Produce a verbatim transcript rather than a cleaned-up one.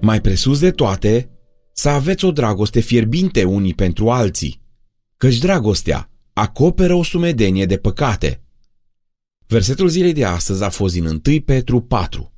Mai presus de toate, să aveți o dragoste fierbinte unii pentru alții, căci dragostea acoperă o sumedenie de păcate. Versetul zilei de astăzi a fost din întâi Petru patru.